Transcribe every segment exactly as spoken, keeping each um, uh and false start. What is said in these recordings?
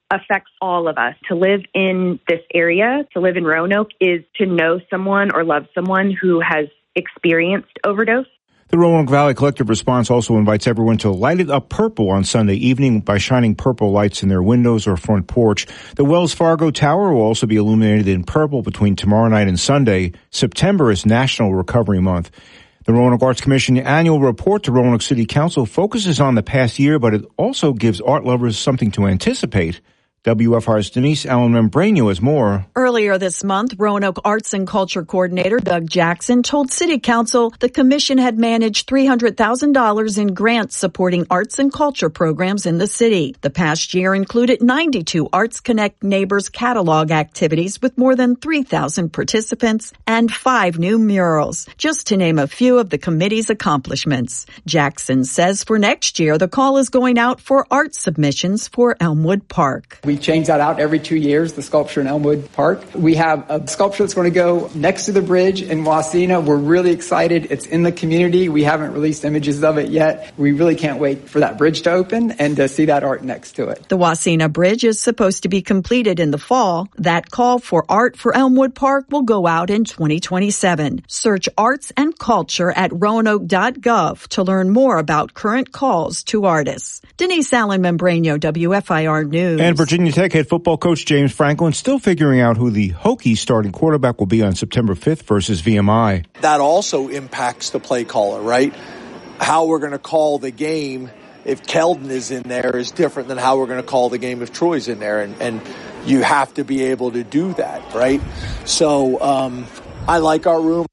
affects all of us. To live in this area, to live in Roanoke, is to know someone or love someone who has experienced overdose. The Roanoke Valley Collective Response also invites everyone to light it up purple on Sunday evening by shining purple lights in their windows or front porch. The Wells Fargo Tower will also be illuminated in purple between tomorrow night and Sunday. September is National Recovery Month. The Roanoke Arts Commission annual report to Roanoke City Council focuses on the past year, but it also gives art lovers something to anticipate. W F R's Denise Allen Membrano has more. Earlier this month, Roanoke Arts and Culture Coordinator Doug Jackson told City Council the commission had managed three hundred thousand dollars in grants supporting arts and culture programs in the city. The past year included ninety-two Arts Connect Neighbors catalog activities with more than three thousand participants and five new murals, just to name a few of the committee's accomplishments. Jackson says for next year, the call is going out for art submissions for Elmwood Park. We change that out every two years, the sculpture in Elmwood Park. We have a sculpture that's going to go next to the bridge in Wasena. We're really excited. It's in the community. We haven't released images of it yet. We really can't wait for that bridge to open and to see that art next to it. The Wasena Bridge is supposed to be completed in the fall. That call for art for Elmwood Park will go out in twenty twenty-seven. Search arts and culture at roanoke dot gov to learn more about current calls to artists. Denise Allen Membrano, W F I R News. And Virginia Tech head football coach James Franklin still figuring out who the Hokies starting quarterback will be on September fifth versus V M I. That also impacts the play caller, right? How we're going to call the game if Keldon is in there is different than how we're going to call the game if Troy's in there. And, and you have to be able to do that, right? So um, I like our room.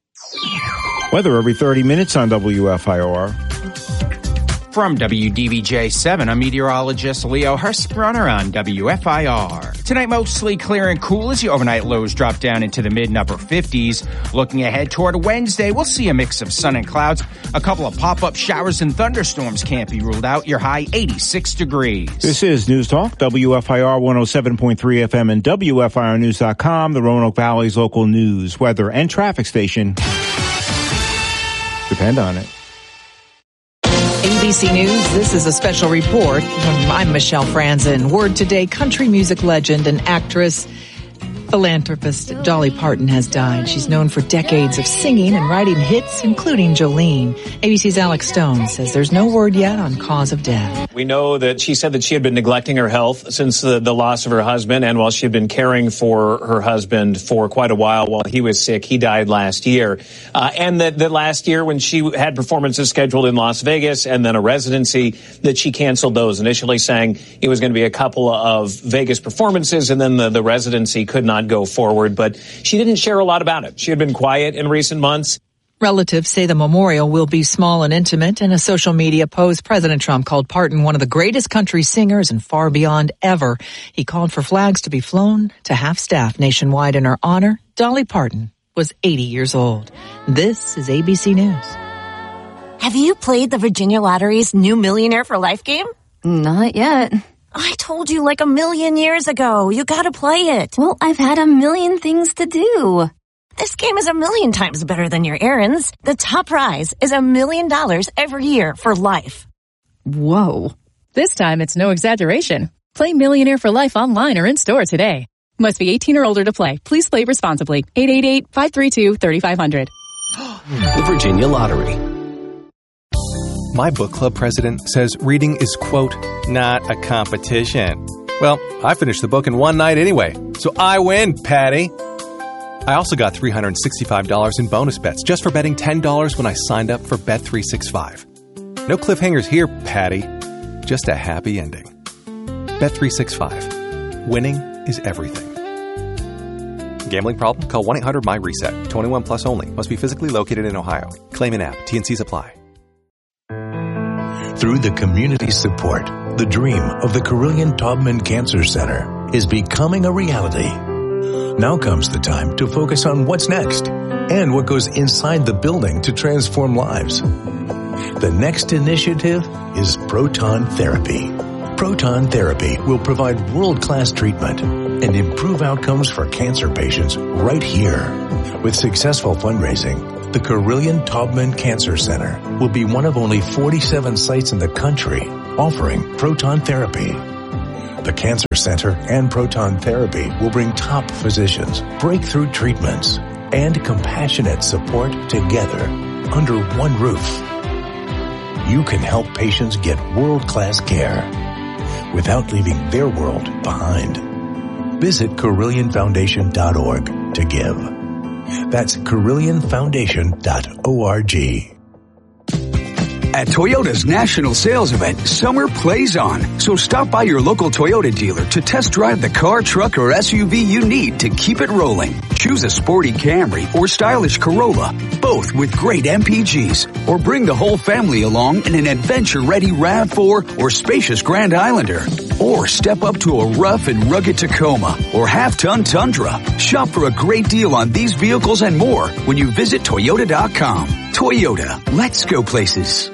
Weather every thirty minutes on W F I R. From W D V J seven, I'm meteorologist Leo Hurstrunner on W F I R. Tonight, mostly clear and cool as the overnight lows drop down into the mid and upper fifties. Looking ahead toward Wednesday, we'll see a mix of sun and clouds. A couple of pop-up showers and thunderstorms can't be ruled out. Your high, eighty-six degrees. This is News Talk, W F I R one oh seven point three F M and W F I R news dot com, the Roanoke Valley's local news, weather, and traffic station. Depend on it. A B C News, this is a special report. I'm Michelle Franzen. Word today, country music legend and actress, philanthropist Dolly Parton has died. She's known for decades of singing and writing hits, including Jolene. A B C's Alex Stone says there's no word yet on cause of death. We know that she said that she had been neglecting her health since the, the loss of her husband, and while she had been caring for her husband for quite a while while he was sick, he died last year. Uh, and that, that last year when she had performances scheduled in Las Vegas and then a residency, that she canceled those, initially saying it was going to be a couple of Vegas performances and then the, the residency could not go forward, but she didn't share a lot about it. She had been quiet in recent months. Relatives say the memorial will be small and intimate. In a social media post, President Trump called Parton one of the greatest country singers and far beyond ever. He called for flags to be flown to half-staff nationwide in her honor. Dolly Parton was eighty years old. This is A B C News. Have you played the Virginia Lottery's new Millionaire for Life game? Not yet. I told you like a million years ago. You gotta play it. Well, I've had a million things to do. This game is a million times better than your errands. The top prize is a million dollars every year for life. Whoa. This time it's no exaggeration. Play Millionaire for Life online or in store today. Must be eighteen or older to play. Please play responsibly. eight eight eight, five three two, three five zero zero. The Virginia Lottery. My book club president says reading is, quote, not a competition. Well, I finished the book in one night anyway, so I win, Patty. I also got three hundred sixty-five dollars in bonus bets just for betting ten dollars when I signed up for Bet three sixty-five. No cliffhangers here, Patty. Just a happy ending. Bet three sixty-five. Winning is everything. Gambling problem? Call one eight hundred my reset. twenty-one plus only. Must be physically located in Ohio. Claim in app. T and Cs apply. Through the community support, the dream of the Carilion Taubman Cancer Center is becoming a reality. Now comes the time to focus on what's next and what goes inside the building to transform lives. The next initiative is proton therapy. Proton therapy will provide world-class treatment and improve outcomes for cancer patients right here. With successful fundraising, the Carilion Taubman Cancer Center will be one of only forty-seven sites in the country offering proton therapy. The Cancer Center and Proton Therapy will bring top physicians, breakthrough treatments, and compassionate support together under one roof. You can help patients get world-class care without leaving their world behind. Visit Carilion Foundation dot org to give. That's Carilion Foundation dot org. At Toyota's national sales event, summer plays on. So stop by your local Toyota dealer to test drive the car, truck, or S U V you need to keep it rolling. Choose a sporty Camry or stylish Corolla, both with great M P Gs. Or bring the whole family along in an adventure-ready RAV four or spacious Grand Islander. Or step up to a rough and rugged Tacoma or half-ton Tundra. Shop for a great deal on these vehicles and more when you visit Toyota dot com. Toyota, let's go places.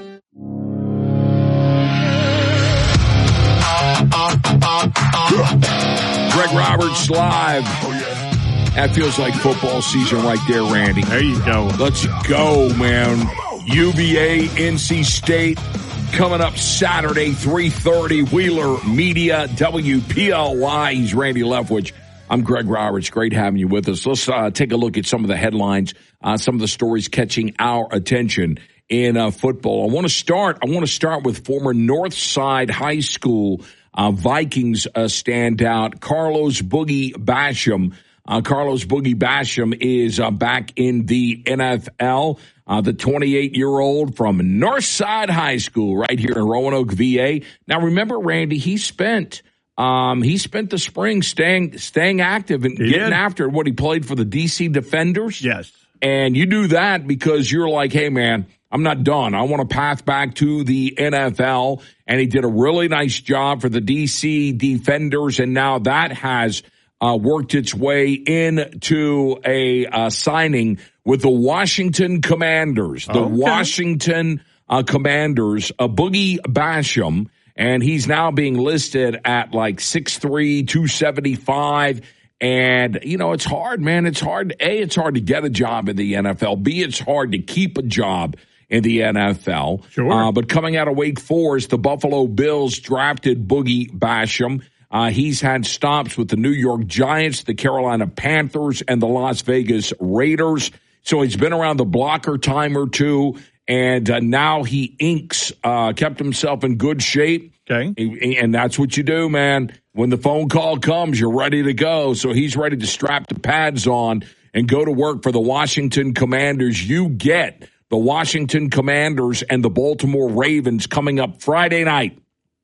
Greg Roberts live. Oh, yeah. That feels like football season right there, Randy. There you go. Let's go, man. U V A, N C State, coming up Saturday, three thirty, Wheeler Media, W P L Y. He's Randy Leftwich. I'm Greg Roberts. Great having you with us. Let's uh, take a look at some of the headlines, uh, some of the stories catching our attention in uh, football. I want to start. I want to start with former Northside High School uh, Vikings uh, standout Carlos Boogie Basham. Uh, Carlos Boogie Basham is uh, back in the N F L. Uh, the twenty-eight-year-old from Northside High School right here in Roanoke, V A. Now, remember, Randy, he spent um, he spent the spring staying staying active and he getting did. after what he played for the D C Defenders. Yes. And you do that because you're like, hey, man, I'm not done. I want to path back to the N F L. And he did a really nice job for the D C Defenders. And now that has uh, worked its way into a uh, signing with the Washington Commanders. The okay. Washington uh, Commanders, a Boogie Basham. And he's now being listed at like six three, two seventy-five. And, you know, it's hard, man. It's hard. A, it's hard to get a job in the N F L. B, it's hard to keep a job in the N F L. Sure. Uh, but coming out of Wake Forest, the Buffalo Bills drafted Boogie Basham. Uh, he's had stops with the New York Giants, the Carolina Panthers, and the Las Vegas Raiders. So he's been around the blocker time or two. And uh, now he inks, uh, kept himself in good shape. Okay. And that's what you do, man. When the phone call comes, you're ready to go. So he's ready to strap the pads on and go to work for the Washington Commanders. You get the Washington Commanders and the Baltimore Ravens coming up Friday night.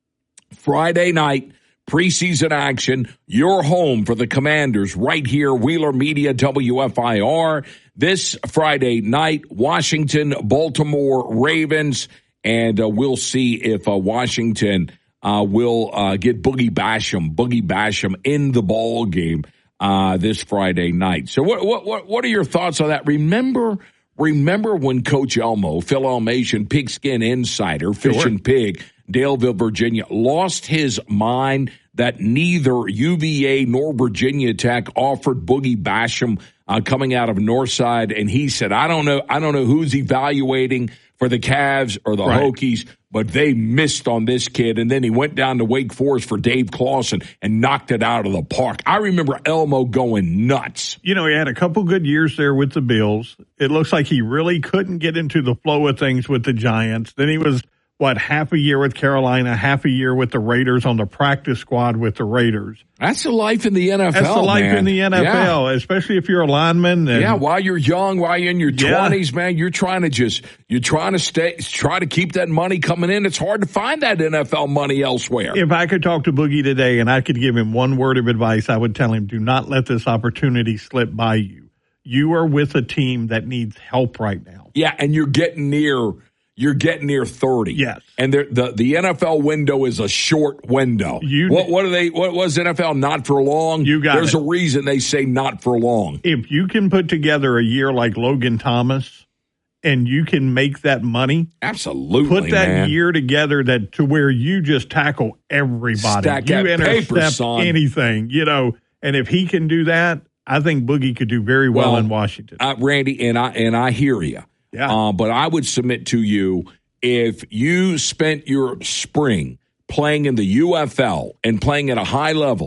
Friday night, preseason action. You're home for the Commanders right here, Wheeler Media, W F I R. This Friday night, Washington, Baltimore Ravens. And uh, we'll see if uh, Washington uh, will uh, get Boogie Basham, Boogie Basham in the ball game uh, this Friday night. So what what what what are your thoughts on that? Remember remember when Coach Elmo, Phil Elmation, Pigskin Insider, Fish sure. and Pig, Daleville, Virginia, lost his mind that neither U V A nor Virginia Tech offered Boogie Basham uh, coming out of Northside, and he said, "I don't know, I don't know who's evaluating for the Cavs or the right. Hokies, but they missed on this kid." And then he went down to Wake Forest for Dave Clawson and knocked it out of the park. I remember Elmo going nuts. You know, he had a couple good years there with the Bills. It looks like he really couldn't get into the flow of things with the Giants. Then he was, what, half a year with Carolina, half a year with the Raiders on the practice squad with the Raiders. That's the life in the N F L, That's the life man. in the N F L, yeah. especially if you're a lineman. And, yeah, while you're young, while you're in your yeah. twenties, man, you're trying to just, you're trying to stay, try to keep that money coming in. It's hard to find that N F L money elsewhere. If I could talk to Boogie today and I could give him one word of advice, I would tell him, do not let this opportunity slip by you. You are with a team that needs help right now. Yeah, and you're getting near You're getting near thirty. Yes. And the the N F L window is a short window. You, what what are they what was N F L not for long? You got There's it. a reason they say not for long. If you can put together a year like Logan Thomas and you can make that money, absolutely. Put that man. year together that to where you just tackle everybody. Stack you that intercept paper, son. anything, you know. And if he can do that, I think Boogie could do very well, well in Washington. Uh, Randy, and I and I hear you. Yeah. Uh, but I would submit to you, if you spent your spring playing in the U F L and playing at a high level